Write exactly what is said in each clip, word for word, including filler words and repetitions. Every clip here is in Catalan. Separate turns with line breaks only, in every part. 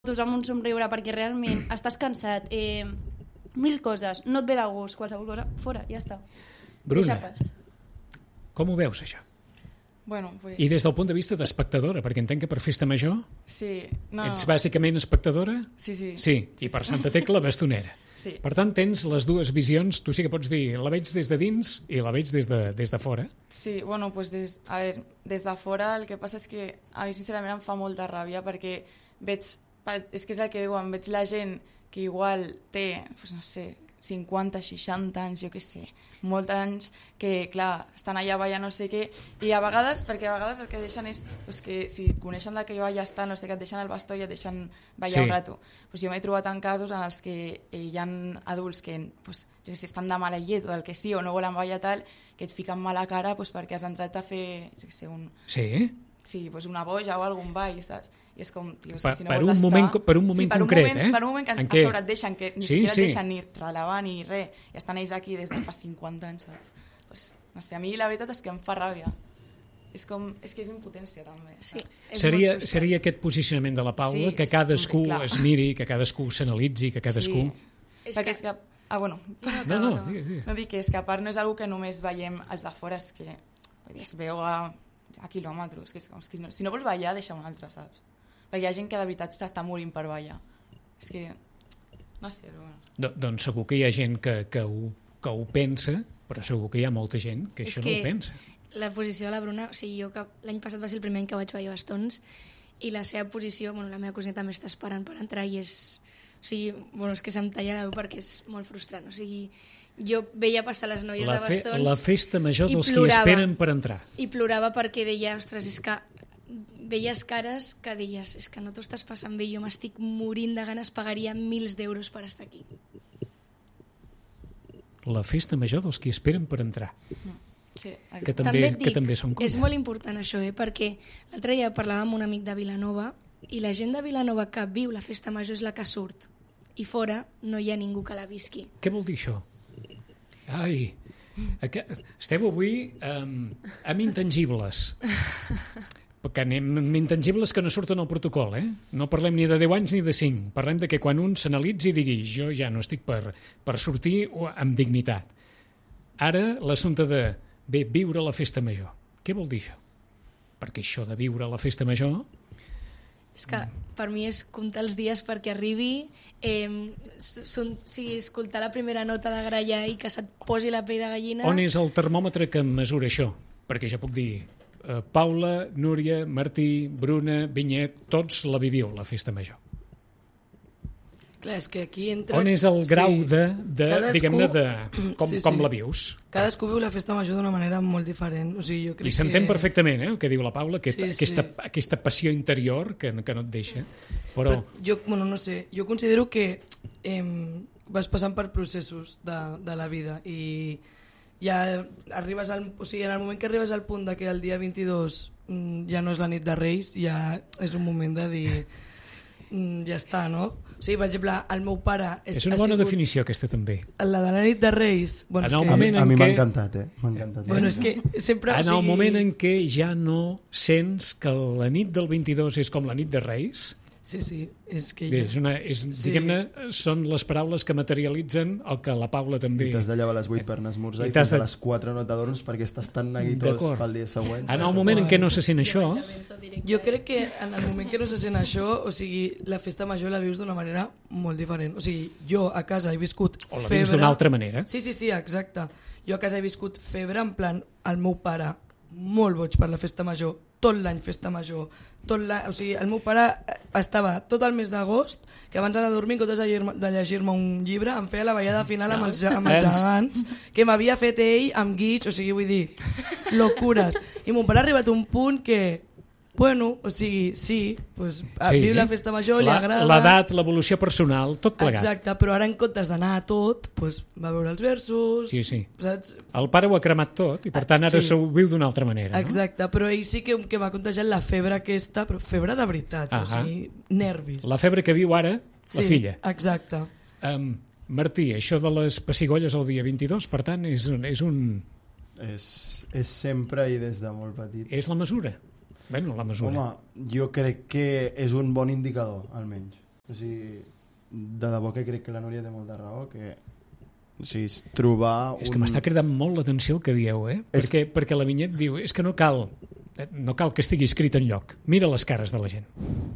fotos amb un somriure perquè realment estàs cansat, eh, mil coses, no et ve de gust, qualsevol cosa, fora, ja està.
Bruna, com ho veus, això?
Bueno, pues...
I des del punt de vista d'espectadora, perquè entenc que per Festa Major
sí, no,
ets bàsicament espectadora?
Sí, sí.
Sí, i per Santa Tecla bastonera.
Sí.
Per tant, tens les dues visions, tu sí que pots dir, la veig des de dins i la veig des de, des de fora.
Sí, bueno, pues des, a ver, des de fora el que passa és que a mi sincerament em fa molta ràbia perquè veig, és que és el que diuen, veig la gent que igual té, pues no sé, cinquanta, seixanta anys, jo què sé, molts anys, que clar, estan allà ballant no sé què, i a vegades, perquè a vegades el que deixen és, pues, que si et coneixen de que ja està, no sé què, et deixen el bastó i et deixen ballar sí. un rato. Pues jo m'he trobat en casos en els que hi ha adults que, pues, jo què sé, estan de mala llet o del que sí, o no volen ballar tal, que et fiquen mala cara pues, perquè has entrat a fer, jo què sé, un...
Sí?
Sí, pues una boja o algun ball, saps? I és com, tio,
per,
si no
per,
vols
un
estar...
moment, per un moment
sí, per
concret,
un moment,
eh?
Per un moment que
en
a sobre et deixen, que ni
sí,
siquiera
sí.
et deixen ni relevar ni res, i estan ells aquí des de fa cinquanta anys, saps? Pues, no sé, a mi la veritat és que em fa ràbia. És, com, és que és impotència, també.
Sí,
seria, seria aquest posicionament de la Paula, sí, que cadascú
sí,
es miri, que cadascú s'analitzi, que cadascú...
Sí. Perquè és que... Ah, bueno.
No, no, digues, digues.
No dic que és que a part no és una que només veiem els de fora, és que vull dir, es veu a, a quilòmetres. Que és, és que no, si no vols ballar, deixa un altre, saps? Perquè hi ha gent que de veritat s'està morint per ballar. És que... No sé, però bueno.
Do, doncs segur que hi ha gent que, que, ho, que ho pensa, però segur que hi ha molta gent que és això que no ho pensa.
La posició de la Bruna, o sigui, jo que l'any passat va ser el primer any que vaig ballar bastons i la seva posició, bueno, la meva cosina també està esperant per entrar i és... O sigui, bueno, és que se'm talla la veu perquè és molt frustrant. O sigui, jo veia passar les noies
la
de bastons...
La festa major dels
plorava,
qui esperen per entrar.
I plorava perquè deia, ostres, és que veies cares que deies, és que no t'ho estàs passant bé, jo m'estic morint de ganes, pagaria mils d'euros per estar aquí.
La festa major dels qui esperen per entrar.
Sí,
que també,
també dic,
que també són coses.
És molt important això, eh? Perquè l'altre dia parlava amb un amic de Vilanova i la gent de Vilanova que viu la festa major és la que surt i fora no hi ha ningú que la visqui.
Què vol dir això? Ai, aquest... esteu avui um, amb intangibles. Perquè anem amb intangibles que no surten al protocol, eh? No parlem ni de deu anys ni de cinc. Parlem de que quan un s'analitzi i digui jo ja no estic per, per sortir amb dignitat. Ara l'assumpte de bé, viure la festa major. Què vol dir això? Perquè això de viure la festa major...
És que per mi és comptar els dies perquè arribi, eh, son, sí, escoltar la primera nota de gralla i que se't posi la pell de gallina...
On és el termòmetre que mesura això? Perquè ja puc dir, eh, Paula, Núria, Martí, Bruna, Vinyet, tots la viviu, la festa major.
Clar, és que aquí entra...
On és el grau
sí.
de, de
Cadascú...
diguem-ne, de com,
sí, sí.
com la vius?
Cadascú viu la festa major d'una manera molt diferent. O sigui, jo crec
I s'entén
que...
perfectament, eh, el que diu la Paula, aquest,
sí,
aquesta,
sí.
aquesta passió interior que, que no et deixa. Però...
Però jo, bueno, no sé, jo considero que eh, vas passant per processos de, de la vida i ja arribes al, o sigui, en el moment que arribes al punt de que el dia vint-i-dos mm, ja no és la nit de Reis, ja és un moment de dir mm, ja està, no? O sigui, per exemple, el meu pare... És,
és una bona sigut... definició, aquesta, també.
La de la nit de Reis... Bueno,
en el
que...
moment
a
en
mi m'ha
què...
encantat, eh? M'ha encantat.
Bueno, és que sempre...
En
o sigui...
el moment en què ja no sents que la nit del vint-i-dos és com la nit de Reis...
Sí, sí, és que...
Bé, és una, és, sí. Diguem-ne, són les paraules que materialitzen el que la Paula també...
I t'has de llevar a les vuit per anar a esmorzar i, i fins de... a les quatre no t'adorms perquè estàs tan neguitós pel dia següent.
En el moment en què no se sent això...
Jo crec que en el moment que no se sent això, o sigui, la festa major la vius d'una manera molt diferent. O sigui, jo a casa he viscut febre...
O la vius d'una altra manera.
Sí, sí, sí, exacte. Jo a casa he viscut febre, en plan, el meu pare molt boig per la festa major, tot l'any festa major, tot l'any, o sigui, el meu pare estava tot el mes d'agost, que abans d'anar a dormir, en comptes de llegir-me, de llegir-me un llibre, em feia la ballada final amb els, amb els gegants, que m'havia fet ell amb guits, o sigui, vull dir, locures. I mon pare ha arribat a un punt que, bueno, o sigui, sí, pues, sí. Viu la festa major, li agrada...
L'edat, l'evolució personal, tot plegat.
Exacte, però ara en comptes d'anar a tot, pues, va veure els versos...
Sí, sí.
Saps?
El pare ho ha cremat tot i per tant ara sí. S'ho viu d'una altra manera, no?
Exacte, però ell sí que, que m'ha contagiat la febre aquesta, però febre de veritat, uh-huh. O sigui, nervis.
La febre que viu ara
sí,
la filla.
Exacte.
Um, Martí, això de les pessigolles el dia vint-i-dos, per tant, és un... És, un...
és, és sempre i des de molt petit.
És la mesura. Bueno, la mesura.
Home, jo crec que és un bon indicador, almenys. O sigui, de debò que crec que la Núria té molta raó, que o sigui, és trobar un...
És que m'està cridant molt l'atenció el que dieu, eh? És... Perquè, perquè la Vinyet diu, és que no cal, no cal que estigui escrit enlloc. Mira les cares de la gent.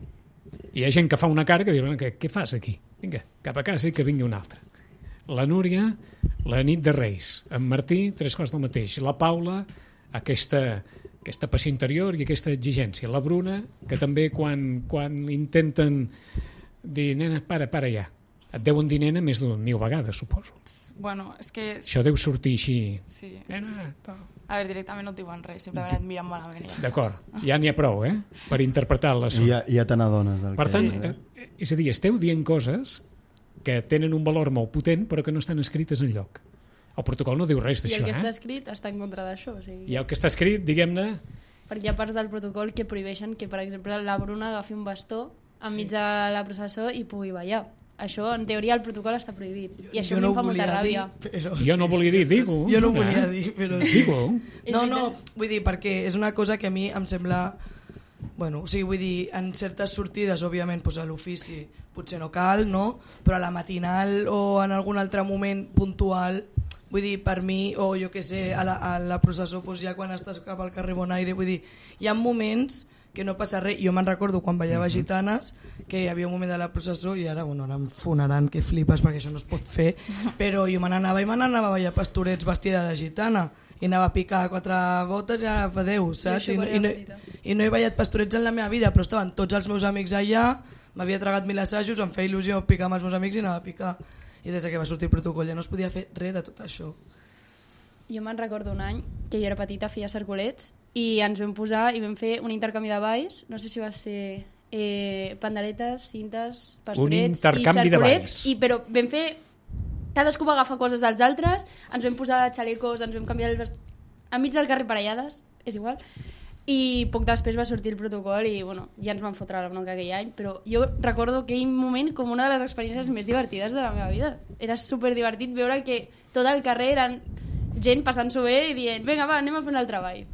Hi ha gent que fa una cara que diu, què, què fas aquí? Vinga, cap a casa i que vingui una altra. La Núria, la nit de Reis. En Martí, tres coses del mateix. La Paula, aquesta, aquesta passió interior i aquesta exigència. La Bruna, que també quan, quan intenten dir, nena, para, para ja. Et deuen dir nena més d'una mil vegades, suposo.
Bueno, és que...
Això deu sortir així.
Sí.
Nena, tal.
A veure, directament no et diuen res, simplement et miren malament. Ja.
D'acord, ja n'hi ha prou, eh? Per interpretar les
I ja, ja te n'adones del
per
que...
tant,
Sí.
eh, és a dir, esteu dient coses que tenen un valor molt potent però que no estan escrites enlloc. El protocol no diu res
I
d'això,
el que
eh?
està escrit està en contra d'això. O sigui...
I el que està escrit, diguem-ne...
Perquè hi ha parts del protocol que prohibeixen que, per exemple, la Bruna agafi un bastó enmig sí. de la processó i pugui ballar. Això, en teoria, el protocol està prohibit. Jo, I això
no
em fa molta ràbia.
Dir, però,
jo no volia dir, digo.
Jo no
eh?
volia dir, però...
Digo.
No, no, vull dir, perquè és una cosa que a mi em sembla... Bueno, o sigui, vull dir, en certes sortides, òbviament, doncs a l'ofici potser no cal, no? Però a la matinal o en algun altre moment puntual, vull dir, per mi, o jo què sé, a la, a la processó, doncs ja quan estàs cap al carrer Bonaire, vull dir, hi ha moments que no passa res. Jo me'n recordo quan ballava gitanes, que hi havia un moment de la processó i ara, bueno, ara em fonaran que flipes perquè això no es pot fer, però jo me n'anava i me n'anava a ballar pastorets vestida de gitana i anava a picar quatre botes i adeu, saps? I, i, no, I no he ballat pastorets en la meva vida, però estaven tots els meus amics allà, m'havia tragat mil assajos, em feia il·lusió picar amb els meus amics i anava a picar. I des que va sortir el protocol ja no es podia fer res de tot això.
Jo me'n recordo un any que jo era petita, feia cercolets i ens vam posar i vam fer un intercanvi de balls, no sé si va ser eh, panderetes, cintes, pastorets i cercolets, i, però vam fer, cadascú va agafar coses dels altres, ens vam posar xalecos, ens vam canviar el vest... enmig del carrer parellades, és igual, i poc després va sortir el protocol i bueno, ja ens van fotre la bronca aquell any, però jo recordo aquell moment com una de les experiències més divertides de la meva vida. Era superdivertit veure que tot el carrer eren gent passant-s'ho bé i dient, vinga va, anem a fer un altre ball.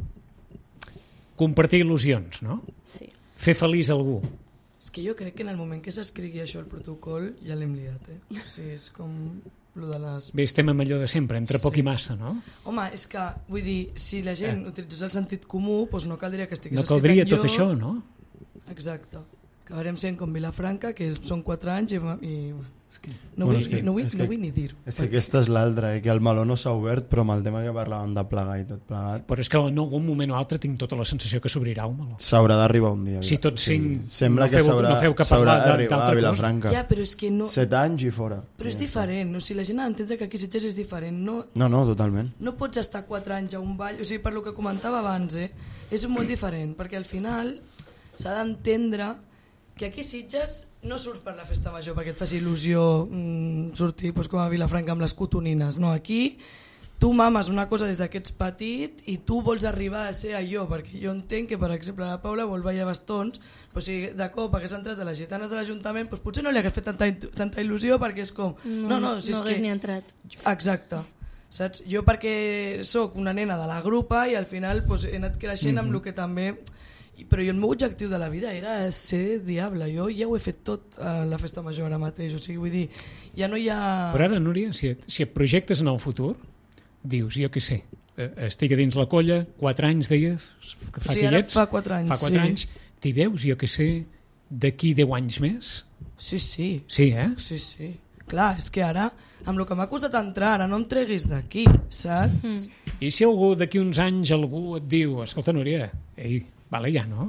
Compartir il·lusions, no?
Sí.
Fer feliç algú.
És que jo crec que en el moment que s'escrigui això al protocol ja l'hem liat, eh? O sigui, és com lo de les...
Bé, estem amb allò de sempre, entre
Sí.
poc i massa, no?
Home, és que, vull dir, si la gent
Eh.
utilitzés el sentit comú, doncs no caldria que estigués
No
escrit
caldria
enlloc.
tot això, no?
Exacte. Acabarem sent com Vilafranca, que són quatre anys i... i és que no,
Bueno,
vull,
és que-
no, vull,
és
no
que-
vull ni dir-ho.
És que aquesta és l'altra, eh? Que el meló no s'ha obert, però amb el tema que parlàvem de plegar i tot plegat,
Però és que en algun moment o altre tinc tota la sensació que s'obrirà un meló.
s'haurà d'arribar un dia.
Si tots cinc
sembla
no
que
feu-
s'haurà
no feu que
s'haurà
parlar de-
d'arribar
d'altra
a
cosa.
Vilafranca.
Ja, però és que no...
Set anys i fora.
Però és
Ja està.
diferent, o sigui, la gent ha d'entendre que aquí Sitges és diferent. No,
No, no, totalment.
no pots estar quatre anys a un ball, o sigui, per lo que comentava abans, eh, és molt diferent, perquè al final s'ha d'entendre que aquí Sitges no surts per la festa major perquè et faci il·lusió mm, sortir doncs, com a Vilafranca amb les cotonines, no, aquí tu mames una cosa des que ets petit i tu vols arribar a ser allò, perquè jo entenc que per exemple la Paula vol ballar bastons, però si de cop hagués entrat a les gitanes de l'Ajuntament doncs potser no li hagués fet tanta, tanta il·lusió perquè és com, no, no, si
no
és
hagués
que...
ni entrat.
Exacte. Saps? Jo perquè sóc una nena de la grupa i al final pues, he anat creixent amb el que també... I- Però jo el meu objectiu de la vida era ser diable. Jo ja ho he fet tot a la festa major ara mateix. O sigui, vull dir, ja no hi ha...
Però ara, Núria, si et, si et projectes en el futur, dius, jo què sé, eh, estic a dins la colla, quatre anys, deies, que fa
O sigui,
que
ara
hi ets,
fa quatre anys,
fa quatre
sí.
anys, t'hi veus, jo què sé, d'aquí deu anys més?
Sí, sí.
Sí, eh?
Sí, sí. Clar, és que ara, amb el que m'ha costat entrar, ara no em treguis d'aquí, saps? Mm.
I si algú d'aquí uns anys algú et diu, escolta, Núria, ei, vale ja, no?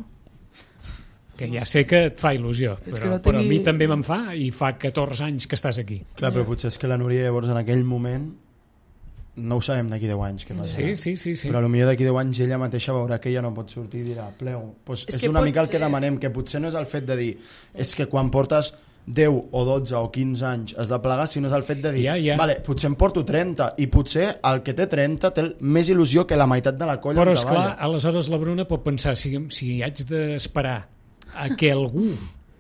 Que ja sé que et fa il·lusió,
Fins que
però,
no
però a
tingui-
mi també me'n fa i fa catorze anys que estàs aquí.
Clar, però potser és que la Núria llavors en aquell moment no ho sabem d'aquí deu anys què passarà.
Sí, sí, sí. sí.
Però potser d'aquí deu anys ella mateixa veurà que ella no pot sortir i dirà, plego. Pues
És
és
que
una
pot
mica el que
ser.
demanem, que potser no és el fet de dir, és que quan portes deu o dotze o quinze anys has de plegar, sinó és el fet de dir,
Ja, ja.
vale, potser em porto trenta i potser el que té trenta té més il·lusió que la meitat de la colla
Però,
on
esclar,
treballa.
aleshores la Bruna pot pensar, si, si haig d'esperar a que algú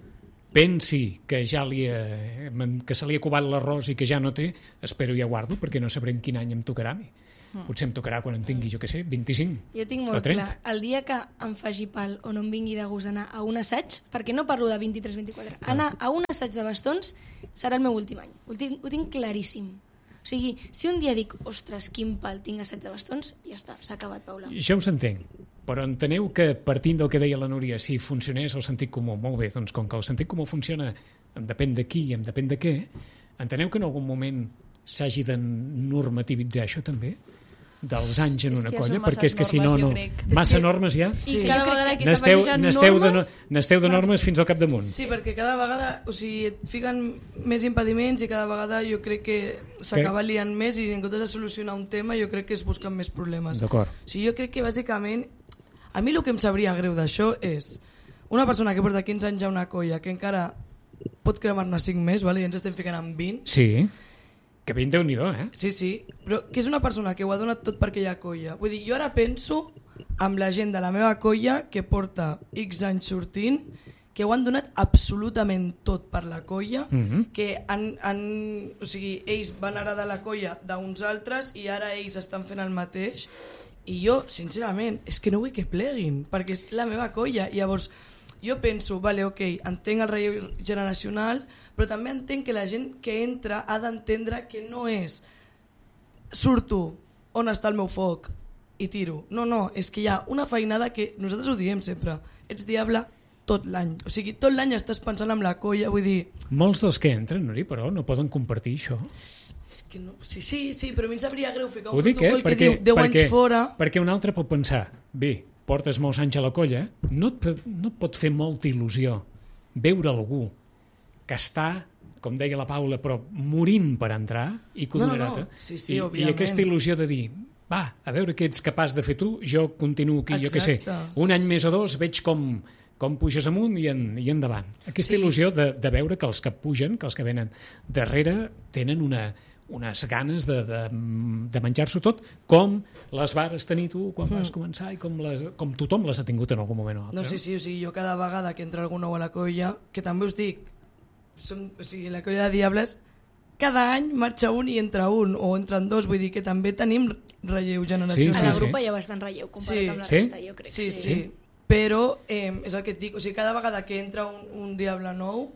pensi que ja li ha, que se li ha covat l'arròs i que ja no té, espero i aguardo, perquè no sabré en quin any em tocarà a mi. Potser em tocarà quan en tingui, jo què sé, vint-i-cinc.
Jo tinc molt clar, el dia que em faci pal o no em vingui de gust anar a un assaig, perquè no parlo de vint-i-tres vint-i-quatre, anar a un assaig de bastons serà el meu últim any. Ho tinc, ho tinc claríssim. O sigui, si un dia dic, ostres, quin pal, tinc assaig de bastons, ja està, s'ha acabat, Paula.
Això us entenc, però enteneu que partint del que deia la Núria, si funcionés el sentit comú, molt bé, doncs com que el sentit comú funciona, em depèn de qui i em depèn de què, enteneu que en algun moment s'hagi de normativitzar això també? Dels anys en una colla, perquè és que si no, no... Massa normes ja?
I cada vegada que
n'esteu
s'afegeixen normes...
N'esteu de normes fins al capdamunt.
Sí, perquè cada vegada, o sigui, et fiquen més impediments i cada vegada jo crec que s'acaba liant més i en comptes de solucionar un tema jo crec que es busquen més problemes.
D'acord.
O sigui, jo crec que bàsicament, a mi el que em sabria greu d'això és una persona que porta quinze anys a una colla que encara pot cremar-ne cinc més, vale? I ens estem ficant en vint.
Sí. Que ben Déu-n'hi-do, eh?
Sí, sí, però que és una persona que ho ha donat tot per aquella colla. Vull dir, jo ara penso amb la gent de la meva colla que porta X anys sortint, que ho han donat absolutament tot per la colla,
mm-hmm.
que han, han, o sigui, ells van heredar la colla d'uns altres i ara ells estan fent el mateix. I jo, sincerament, és que no vull que pleguin, perquè és la meva colla. I llavors, jo penso, vale, ok, entenc el relleu generacional, però també entenc que la gent que entra ha d'entendre que no és surto on està el meu foc i tiro. No, no, és que hi ha una feinada que nosaltres ho diem sempre, ets diable tot l'any. O sigui, tot l'any estàs pensant en la colla, vull dir...
Molts dels que entren, Nuri, però no poden compartir això.
És que no, sí, sí, sí, però a mi em sabria greu ficar un
ho dic,
protocol
eh?
que
perquè,
diu deu
perquè,
anys fora...
Perquè un altre pot pensar, bé, portes molts anys a la colla, no et, no et pot fer molta il·lusió veure algú que està, com deia la Paula, però morint per entrar i que ho donarà.
No, no, no. Sí, sí,
I,
òbviament.
I aquesta il·lusió de dir, va, a veure què ets capaç de fer tu, jo continuo aquí,
Exacte.
jo què sé, un any més o dos veig com, com puges amunt i, en, i endavant. Aquesta
Sí.
il·lusió de, de veure que els que pugen, que els que venen darrere, tenen una, unes ganes de, de, de menjar-s'ho tot, com les vares tenir tu quan vas començar i com, les, com tothom les ha tingut en algun moment o altre.
No, sí, sí, o sigui, jo cada vegada que entra algú nou a la colla, que també us dic, som, o sigui, la colla de Diables, cada any marxa un i entra un, o entren dos, vull dir que també tenim relleu generacional.
Sí,
A la
sí,
grupa
sí.
hi ha bastant relleu comparat
Sí.
amb la
Sí?
resta, jo crec.
Sí,
que
sí, però eh, és el que et dic, o sigui, cada vegada que entra un, un Diable nou,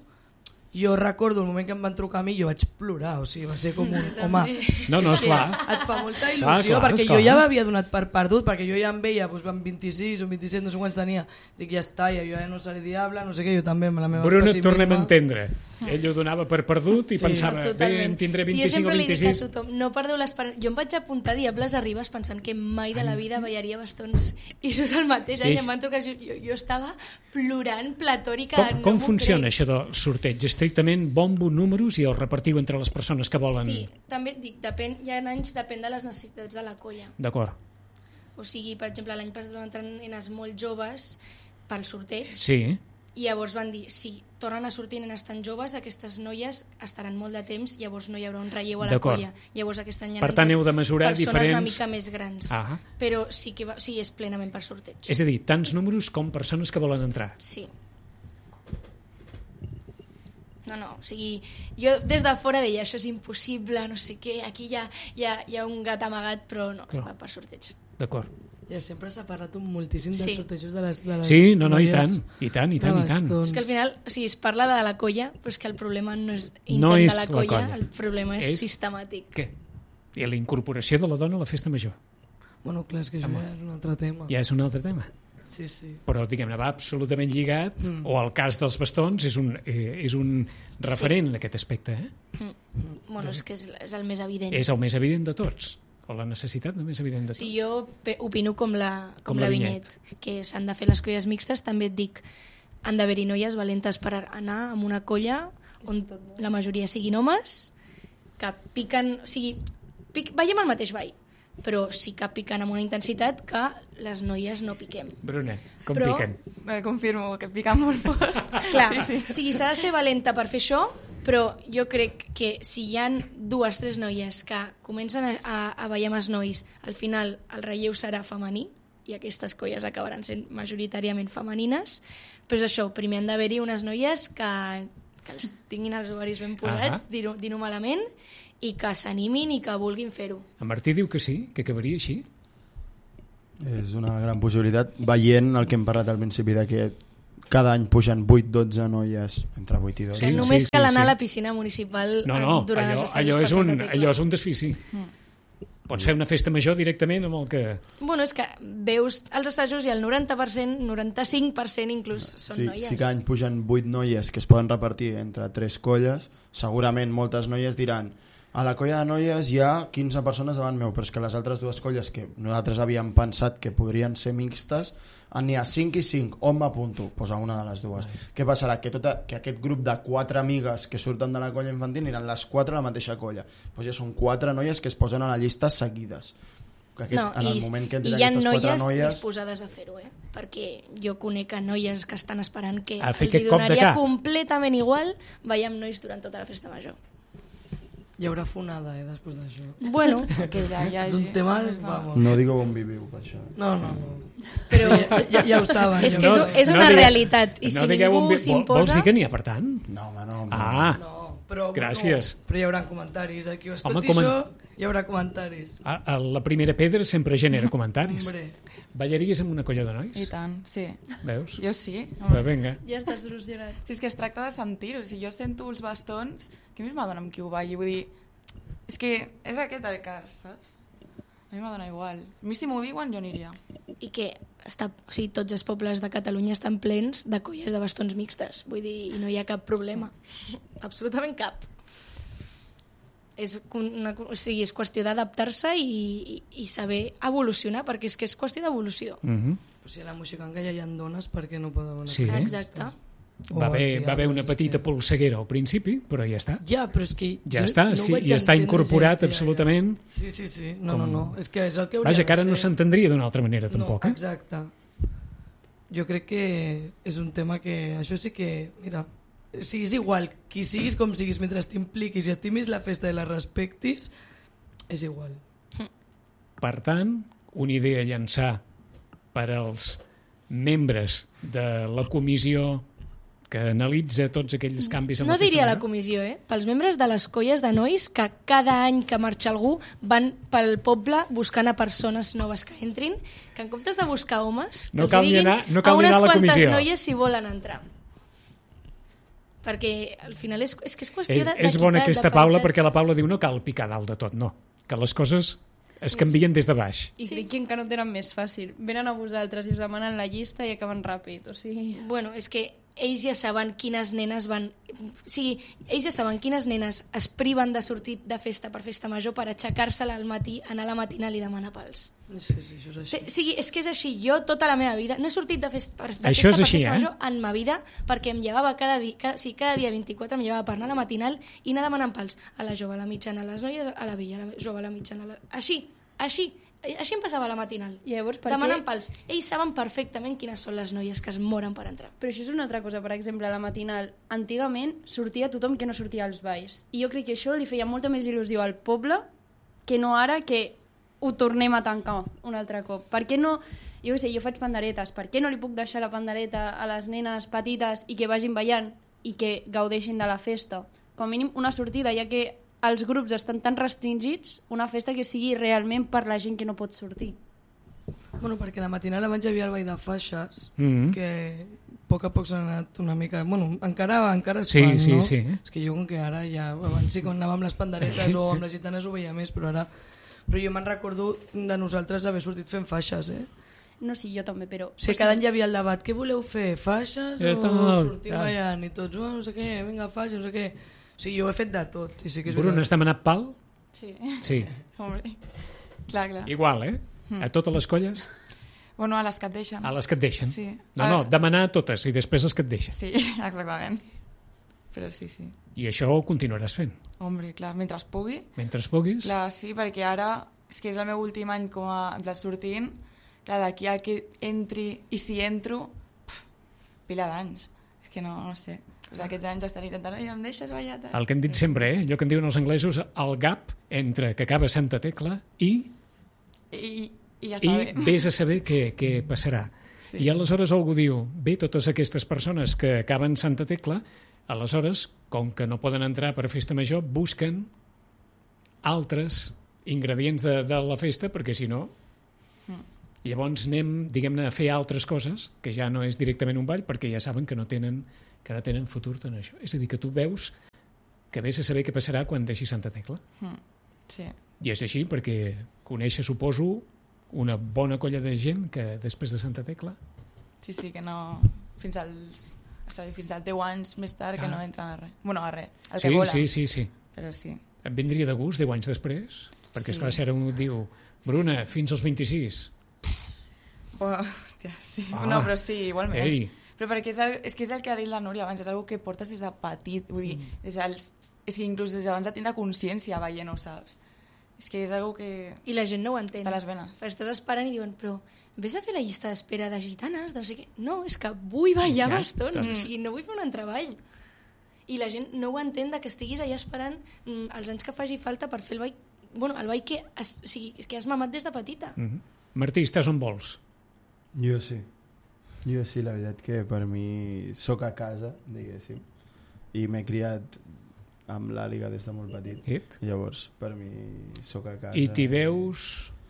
jo recordo el moment que em van trucar a mi, jo vaig plorar, o sigui, va ser com un... Home,
No, no,
és que
esclar.
et fa molta il·lusió,
clar,
perquè
esclar.
jo ja m'havia donat per perdut, perquè jo ja em veia, doncs, van vint-i-sis o vint-i-set, no sé quants tenia, dic, ja està, ja, jo ja no seré diable, no sé què, jo també amb la meva
Bruno,
pessimisme.
tornem a entendre. Ell ho donava per perdut i
Sí.
pensava, bé,
Totalment.
en tindré
I jo
vint-i-cinc o
sempre li dic
vint-i-sis.
a tothom, no perdeu l'esperança. Jo em vaig apuntar a Diables Arribes pensant que mai de la vida ballaria bastons. I això és el mateix any,
És-
em van trucar, jo, jo estava plorant platòrica.
Com,
no
com
m'ho
funciona
crec.
això del sorteig? Estrictament bombo, números i el repartiu entre les persones que volen...
Sí, també et dic, depèn, hi ha anys, depèn de les necessitats de la colla.
D'acord.
O sigui, per exemple, l'any passat van entrar nenes molt joves pel sorteig,
Sí,
i llavors van dir, si tornen a sortir nenes tan joves, aquestes noies estaran molt de temps, llavors no hi haurà un relleu a la
D'acord.
colla. Llavors aquest any hi ha
Per tant,
entrat
heu de mesurar
persones
diferents-
una mica més grans.
Ah.
Però sí que va, sí, és plenament per sorteig.
és a dir, tants números com persones que volen entrar.
Sí. No, no, o sigui, jo des de fora deia això és impossible, no sé què, aquí hi ha, hi ha, hi ha un gat amagat, però no,
Clar.
va per sorteig.
D'acord.
Ja sempre s'ha parlat un moltíssim dels
Sí.
sortejos de les, de les
Sí, no, no, i
noies
tant, i tant, i tant,
de
i tant.
bastons.
És que al final, o sigui, es parla de la colla, però és que el problema no és intent
No és
de la
la
colla,
colla.
el problema és,
És-
sistemàtic.
Què? I la incorporació de la dona a la festa major.
Bueno, clar, és que això
Home.
ja és un altre tema.
Ja és un altre tema.
Sí, sí.
Però, diguem-ne, va absolutament lligat,
Mm.
o el cas dels bastons és un, eh, és un referent en aquest aspecte. Eh?
Mm. Bueno, és que és, és el més evident.
És el més evident de tots, o la necessitat el més evident de tots.
Sí, jo pe- opino com la, com
Com
la
la
Vinyet, que s'han de fer les colles mixtes. També et dic, han d'haver-hi noies valentes per anar amb una colla on la majoria siguin homes, que piquen... O sigui, pic, ballem al mateix ball, però sí que piquen amb una intensitat que les noies no piquem.
Bruna, com
Però-
piquen?
Eh, confirmo que pica molt fort.
Clar,
Sí, sí.
o sigui, s'ha de ser valenta per fer això, però jo crec que si hi han dues, tres noies que comencen a, a, a ballar amb els nois, al final el relleu serà femení, i aquestes colles acabaran sent majoritàriament femenines, però és això, primer han d'haver-hi unes noies que, que els tinguin els ovaris ben posats, dir-ho dir malament, i que s'animin i que vulguin fer-ho.
En Martí diu que sí, que acabaria així.
És una gran possibilitat, veient el que hem parlat al principi de que cada any pugen vuit dotze noies, entre vuit i dotze.
Sí, només sí, cal anar sí, sí. a la piscina municipal
no, no,
durant
allò,
els assajos
allò és
per
un,
Santa Tecla.
allò és un desfici. Mm. Pots fer una festa major directament amb el que...
Bueno, és que veus els assajos i el noranta per cent, noranta-cinc per cent inclús són
sí,
noies.
Si cada any pugen vuit noies que es poden repartir entre tres colles, segurament moltes noies diran a la colla de noies hi ha quinze persones davant meu, però és que les altres dues colles que nosaltres havíem pensat que podrien ser mixtes, n'hi ha cinc i cinc, on m'apunto? Pues a una de les dues. Ai. Què passarà? Que, tota, que aquest grup de quatre amigues que surten de la colla infantil aniran les quatre a la mateixa colla. Pues ja són quatre noies que es posen a la llista seguides. Aquest,
no,
en el
i,
moment que
i hi ha noies,
noies
disposades a fer-ho, eh? Perquè jo conec a noies que estan esperant que
els
hi donaria completament igual veiem nois durant tota la festa major.
Hi haurà fonada, eh, després d'això.
Bueno,
que ja, ja,
és un tema... Vamos.
No digueu on viviu, per això.
No, no, no.
Però
ja, ja, ja ho saben.
És que
no,
és, és una
no,
realitat. I
no
si ningú s'imposa...
Vols dir que n'hi ha per tant?
No, home, no. Home.
Ah,
no, però,
gràcies.
No, però hi haurà comentaris. Aquí ho escolti
home, coment...
això, hi haurà comentaris.
A, a la primera pedra sempre genera comentaris.
Hombre.
Ballaries amb una colla de nois?
I tant, sí.
Veus?
Jo sí.
Va, vinga.
Ja està solucionat.
Si és que es tracta de sentir-ho. Si jo sento els bastons, què més m'adona amb qui ho balli? Vull dir, és que és aquest el cas, saps? A mi m'adona igual. A mi si m'ho diuen jo aniria.
I que està, o sigui, tots els pobles de Catalunya estan plens de colles de bastons mixtes. Vull dir, i no hi ha cap problema. Absolutament cap. És, una, o sigui, és qüestió d'adaptar-se i, i, i saber evolucionar, perquè és que és qüestió d'evolució.
Mm-hmm.
Però si a la Moixiganga ja hi ha dones, per què no poden...
Sí.
Exacte.
Va haver, va haver una petita polseguera al principi, però ja està.
Ja, però és que...
Ja està,
no
sí, ja està incorporat ja, absolutament.
Ja. Sí, sí, sí. No, com... no, no. És que és el que hauria
Vaja, que ara
de ser...
no s'entendria d'una altra manera, tampoc.
No,
eh?
exacte. Jo crec que és un tema que... Això sí que... Mira, siguis igual, qui siguis com siguis, mentre t'impliquis i estimis la festa i la respectis, és igual.
Per tant, una idea a llançar per als membres de la comissió que analitza tots aquells canvis en
no
la festa.
No diria la comissió, eh? Pels membres de les colles de nois que cada any que marxa algú van pel poble buscant a persones noves que entrin, que en comptes de buscar homes, que
no
els diguin
anar, no
a unes
a
quantes
comissió.
noies si volen entrar. Perquè al final és, és que és qüestió
eh,
de
És bona aquesta
de
Paula, perquè la Paula diu no cal picar dalt de tot, no. Que les coses es canvien des de baix.
I
sí.
crec que no tenen més fàcil. Venen a vosaltres i us demanen la llista i acaben ràpid. O sigui...
Bueno, és que ells ja saben quines nenes van... O sigui, ells ja saben quines nenes es priven de sortir de festa per festa major per aixecar-se-la al matí, anar a la matinal i demanar pals.
Sí, sí, això és així.
O sigui, és que és així. Jo tota la meva vida no he sortit de, fest, per, de
això
festa
és així,
per festa
eh?
major en ma vida perquè em llevava cada dia, cada, sí, cada dia vint-i-quatre em llevava per anar a la matinal i anar demanant pals a la jove, a la mitjana, a les noies, a la vella, a la jove, a la mitjana, a la... així, així. Així em passava la matinal,
Llavors, per
demanant
què?
pals. Ells saben perfectament quines són les noies que es moren per entrar.
Però això és una altra cosa, per exemple, a la matinal, antigament sortia tothom que no sortia als balls. I jo crec que això li feia molta més il·lusió al poble que no ara que ho tornem a tancar un altre cop. Per què no... Jo què sé, jo faig panderetes, per què no li puc deixar la pandereta a les nenes petites i que vagin ballant i que gaudeixin de la festa? Com a mínim una sortida, ja que els grups estan tan restringits, una festa que sigui realment per la gent que no pot sortir.
Bueno, perquè la matinal abans hi havia el ball de faixes,
Mm-hmm.
que a poc a poc s'ha anat una mica... Bueno, encara, encara es
Sí,
fan,
sí,
no?
sí.
És que jo com que ara ja... Abans sí que anava amb les panderetes o amb les gitanes ho veia més, però ara... Però jo me'n recordo de nosaltres haver sortit fent faixes, eh?
No, sí, jo també, però...
O sigui, cada any hi havia el debat, què voleu fer? Faixes
Ja
o
està,
sortir
ja.
ballant? I tots, oh, no sé què, vinga, faixes, no sé què... O sigui, jo ho he fet de tot. I sí que és
Bruno,
veritat.
has demanat pal?
Sí.
Sí.
Hombre. Clar, clar.
Igual, eh? A totes les colles?
Bueno, a les que et deixen.
A les que et deixen?
Sí.
No, no, demanar a totes i després les que et deixen.
Sí, exactament. Però sí, sí.
I això ho continuaràs fent.
Hombre, clar, mentre es pugui.
Mentre puguis.
Clar, sí, perquè ara és que és el meu últim any com a en pla sortint. Clar, d'aquí a que entri i si entro, pf, pila d'anys. És que no, no sé. Pues aquests anys estan intentant, i em deixes ballar?
El que hem dit sempre, eh? Allò que en diuen els anglesos, el gap entre que acaba Santa Tecla i...
I, i ja
I
està bé.
vés a saber què, què passarà.
Sí.
I aleshores algú diu, bé, totes aquestes persones que acaben Santa Tecla Aleshores, com que no poden entrar per a festa major, busquen altres ingredients de, de la festa, perquè si no... Mm. Llavors anem, diguem-ne, a fer altres coses, que ja no és directament un ball, perquè ja saben que no tenen, que no tenen futur en això. És a dir, que tu veus que vés a saber què passarà quan deixi Santa Tecla.
Mm. Sí.
I és així, perquè conèixer, suposo, una bona colla de gent que després de Santa Tecla...
Sí, sí, que no... Fins als... fins als deu anys més tard que ah. no entren a res. Bueno, a res, el
sí,
que volen.
Sí, sí, sí.
Però sí.
Em vindria de gust deu anys després? Perquè, sí. Esclar, si ara un diu Bruna, sí. fins als vint-i-sis.
Oh, hòstia, sí. Ah. No, però sí, igualment.
Ei.
Però perquè és, el, és que és el que ha dit la Núria abans, és una que portes des de petit. Vull dir, mm. des dels, és que inclús des d'abans de tindre consciència veient-ho, saps? És que és una que...
I la gent no ho entén.
Està a les venes.
Però estàs esperant i diuen, però vés a fer la llista d'espera de gitanes, de no sé què. No, és que vull ballar ja, bastons, o sigui, no vull fer un entreball. I la gent no ho entén de que estiguis allà esperant mm, els anys que faci falta per fer el ball, bueno, el ball que has, o sigui, que has mamat des de petita.
Mm-hmm. Martí, estàs on vols?
Jo sí. Jo sí, la veritat que per mi soc a casa, diguéssim, i m'he criat amb l'Àliga des de molt petit.
It?
Llavors, per mi soc a casa.
I t'hi veus...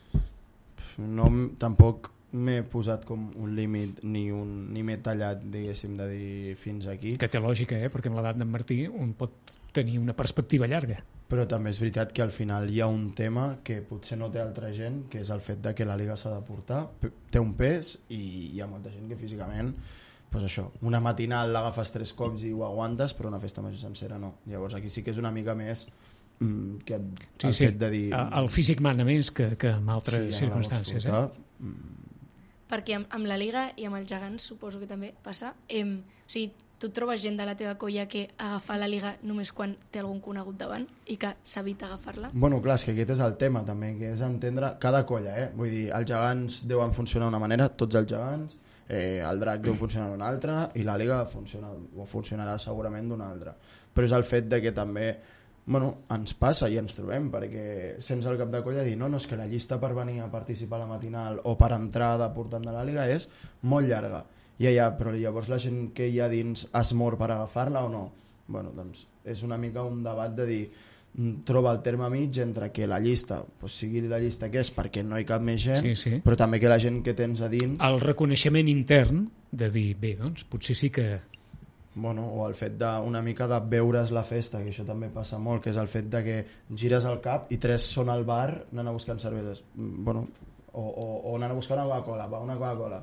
No, tampoc m'he posat com un límit ni, un, ni m'he tallat, diguéssim, de dir fins aquí.
Que té lògica, eh? Perquè amb l'edat d'en Martí un pot tenir una perspectiva llarga.
Però també és veritat que al final hi ha un tema que potser no té altra gent, que és el fet de que la Liga s'ha de portar, té un pes i hi ha molta gent que físicament, pues això, una matinal l'agafes tres cops i ho aguantes, però una festa major sencera no. Llavors aquí sí que és una mica més mm, que el
sí, sí.
fet de dir...
El físic mana més que, que en altres sí, circumstàncies. Eh?
Mm.
Perquè amb, amb la Liga i amb els gegants suposo que també passa. Em, o sigui, tu trobes gent de la teva colla que agafar la Liga només quan té algun conegut davant i que s'evita agafar-la?
Bueno, clar, és que aquest és el tema també, que és entendre cada colla, eh? Vull dir, els gegants deuen funcionar d'una manera, tots els gegants, eh, el drac deu funcionar d'una altra i la Liga funciona, o funcionarà segurament d'una altra. Però és el fet de que també bueno, ens passa i ens trobem, perquè sents el cap de colla dir no, no, és que la llista per venir a participar a la matinal o per entrar de portant de la Liga és molt llarga. Ja, ja, però llavors la gent que hi ha dins es mor per agafar-la o no? Bueno, doncs és una mica un debat de dir troba el terme mig entre que la llista pues, sigui la llista que és perquè no hi cap més gent,
sí, sí.
però també que la gent que tens a dins...
El reconeixement intern de dir, bé, doncs potser sí que...
Bueno, o el fet d'una mica de veure's la festa, que això també passa molt, que és el fet de que gires el cap i tres són al bar anant a buscar cerveses. Bueno, o, o, o anant a buscar una Coca-Cola, va, una Coca-Cola.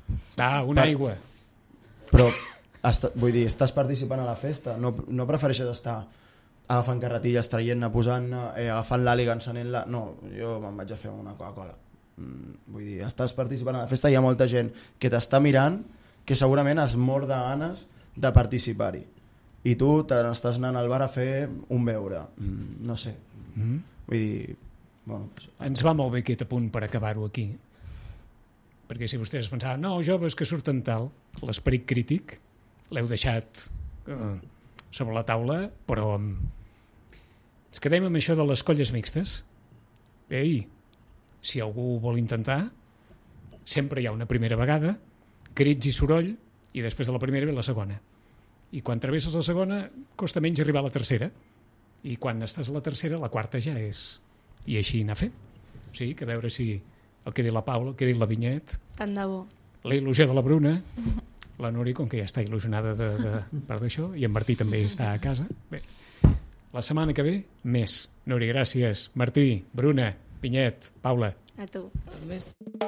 Ah, una per... aigua.
Però, està, vull dir, estàs participant a la festa, no, no prefereixes estar agafant carretilles, traient-ne, posant-ne, eh, agafant l'àliga, encenent-la... No, jo me'n vaig a fer una Coca-Cola. Mm, vull dir, estàs participant a la festa, hi ha molta gent que t'està mirant, que segurament es mor de ganes de participar-hi. I tu te n'estàs anant al bar a fer un beure. Mm, no sé. Mm. Vull dir... Bueno,
ens va molt bé aquest apunt per acabar-ho aquí. Perquè si vostès pensaven, no, joves que surten tal, l'esperit crític l'heu deixat eh, sobre la taula, però um, ens quedem amb això de les colles mixtes. Ei, si algú vol intentar, sempre hi ha una primera vegada, crits i soroll, i després de la primera ve la segona. I quan travesses la segona, costa menys arribar a la tercera. I quan estàs a la tercera, la quarta ja és... I així anar fent. O sigui, que a veure si el que ha dit la Paula, el que ha dit la Vinyet...
Tant de bo.
La il·lusió de la Bruna, la Núria, com que ja està il·lusionada de, de, per d'això, i en Martí també està a casa. Bé, la setmana que ve, més. Núria, gràcies. Martí, Bruna, Vinyet, Paula.
A tu.
Més.